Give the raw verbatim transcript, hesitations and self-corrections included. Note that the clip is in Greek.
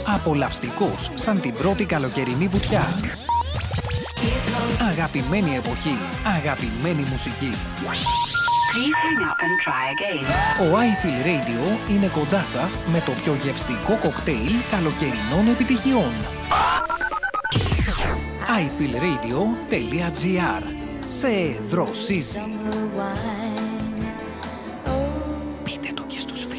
Απολαυστικός σαν την πρώτη καλοκαιρινή βουτιά. Αγαπημένη εποχή, αγαπημένη μουσική. Ο iFeel Radio είναι κοντά σας με το πιο γευστικό κοκτέιλ καλοκαιρινών επιτυχιών. άι φιλ ρέιντιο τελεία τζι άρ. Σε δροσίζει.